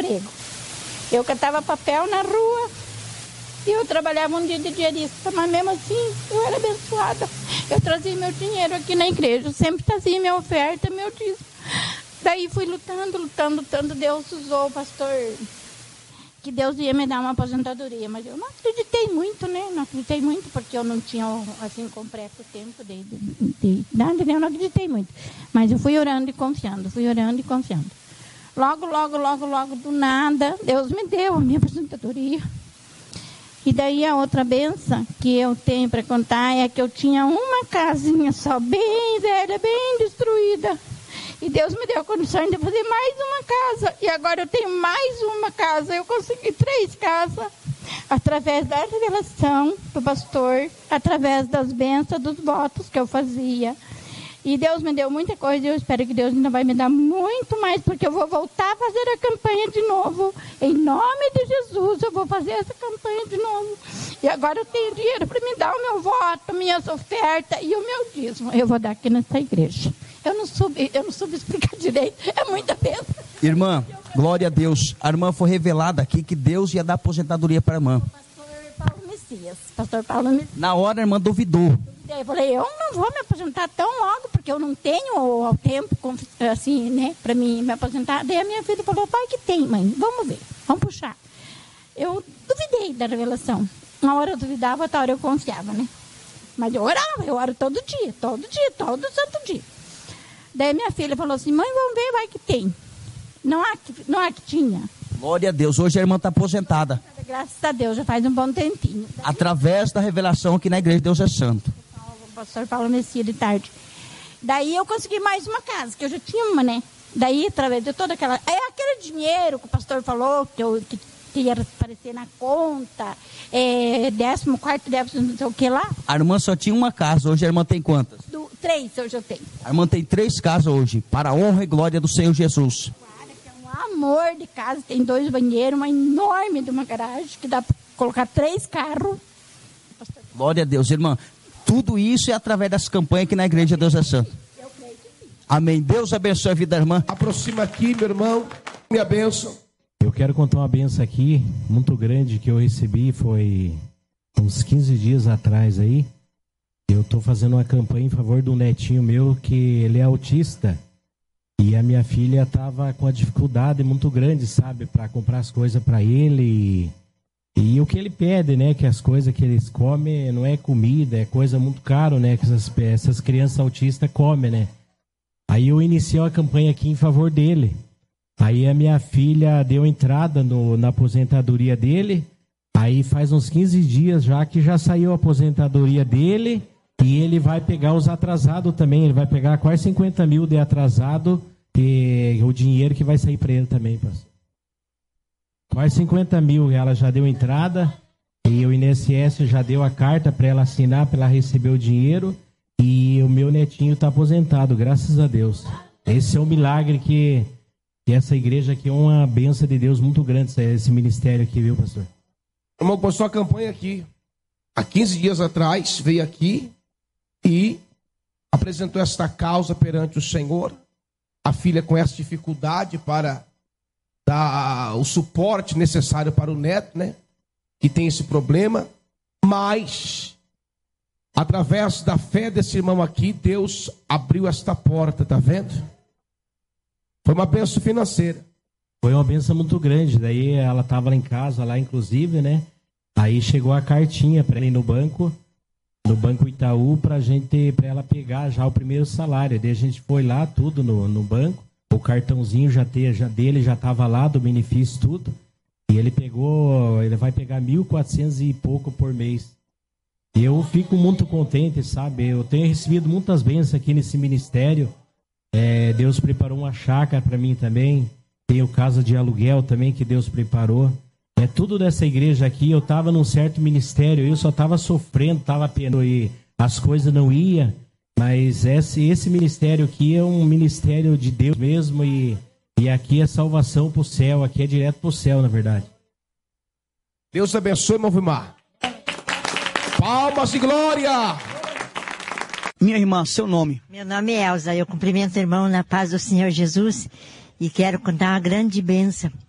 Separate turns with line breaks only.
emprego. Eu catava papel na rua e eu trabalhava um dia de diarista, mas mesmo assim eu era abençoada. Eu trazia meu dinheiro aqui na igreja, sempre trazia minha oferta, meu dízimo. Daí fui lutando. Deus usou o pastor, que Deus ia me dar uma aposentadoria, mas eu não acreditei muito, né? Não acreditei muito, porque eu não tinha, assim, completo tempo de nada, né? Eu não acreditei muito. Mas eu fui orando e confiando. Logo, do nada, Deus me deu a minha aposentadoria. E daí a outra benção que eu tenho para contar é que eu tinha uma casinha só, bem velha, bem destruída. E Deus me deu a condição de fazer mais uma casa. E agora eu tenho mais uma casa. Eu consegui 3 casas. Através da revelação do pastor. Através das bênçãos, dos votos que eu fazia. E Deus me deu muita coisa. E eu espero que Deus ainda vai me dar muito mais. Porque eu vou voltar a fazer a campanha de novo. Em nome de Jesus, eu vou fazer essa campanha de novo. E agora eu tenho dinheiro para me dar o meu voto, minhas ofertas e o meu dízimo. Eu vou dar aqui nessa igreja. Eu não soube explicar direito. É muita bênção.
Irmã, glória a Deus. A irmã foi revelada aqui que Deus ia dar aposentadoria para a irmã.
Pastor Paulo Messias.
Na hora a irmã duvidou.
Eu falei, eu não vou me aposentar tão logo, porque eu não tenho o tempo, assim, né, para mim me aposentar. Daí a minha filha falou, vai que tem, mãe, vamos ver, vamos puxar. Eu duvidei da revelação. Uma hora eu duvidava, outra hora eu confiava, né? Mas eu orava, eu oro todo santo dia. Daí minha filha falou assim, mãe, vamos ver, vai que tem. Não há que tinha.
Glória a Deus, hoje a irmã está aposentada.
Graças a Deus, já faz um bom tempinho. Daí,
através da revelação aqui na igreja Deus é Santo.
O pastor Paulo Messias de tarde. Daí eu consegui mais uma casa, que eu já tinha uma, né? Daí, através de toda aquela... É aquele dinheiro que o pastor falou, que ia aparecer na conta, 14º, não sei o que lá.
A irmã só tinha uma casa, hoje a irmã tem quantas?
3 hoje eu tenho.
A irmã tem 3 casas hoje, para a honra e glória do Senhor Jesus.
Claro, que é um amor de casa, tem 2 banheiros, uma enorme de uma garagem, que dá para colocar 3 carros.
Glória a Deus, irmã. Tudo isso é através das campanhas aqui na igreja Deus é Santo.
Eu creio que sim.
Amém. Deus abençoe a vida da irmã.
Aproxima aqui, meu irmão, minha bênção.
Eu quero contar uma bênção aqui, muito grande, que eu recebi, foi uns 15 dias atrás aí. Eu estou fazendo uma campanha em favor de um netinho meu, que ele é autista. E a minha filha estava com uma dificuldade muito grande, sabe, para comprar as coisas para ele. E o que ele pede, né, que as coisas que eles comem não é comida, é coisa muito caro, né, que essas crianças autistas comem, né. Aí eu iniciei uma campanha aqui em favor dele. Aí a minha filha deu entrada na aposentadoria dele. Aí faz uns 15 dias já que já saiu a aposentadoria dele. E ele vai pegar os atrasados também. Ele vai pegar quase 50 mil de atrasado. E o dinheiro que vai sair para ele também, pastor. Quase 50 mil ela já deu entrada. E o INSS já deu a carta para ela assinar, para ela receber o dinheiro. E o meu netinho está aposentado, graças a Deus. Esse é um milagre que essa igreja aqui é uma bênção de Deus muito grande, esse ministério aqui, viu, pastor?
Irmão, começou a campanha aqui. Há 15 dias atrás, veio aqui e apresentou esta causa perante o Senhor. A filha com essa dificuldade para dar o suporte necessário para o neto, né? Que tem esse problema. Mas, através da fé desse irmão aqui, Deus abriu esta porta, tá vendo? Foi uma bênção financeira.
Foi uma bênção muito grande. Daí ela estava lá em casa, lá inclusive, né? Aí chegou a cartinha para ele no Banco Itaú, para ela pegar já o primeiro salário. Daí a gente foi lá, tudo no banco. O cartãozinho dele já estava lá, do benefício, tudo. E ele vai pegar 1.400 e pouco por mês. E eu fico muito contente, sabe? Eu tenho recebido muitas bênçãos aqui nesse ministério. Deus preparou uma chácara para mim também. Tem o casa de aluguel também que Deus preparou. Tudo dessa igreja aqui, eu estava num certo ministério, eu só estava sofrendo, estava penando e as coisas não iam. Mas esse ministério aqui é um ministério de Deus mesmo e aqui é salvação para o céu, aqui é direto para o céu, na verdade.
Deus abençoe, irmão Vilmar. Palmas e glória!
Minha irmã, seu nome?
Meu nome é Elza, eu cumprimento o irmão na paz do Senhor Jesus e quero contar uma grande bênção.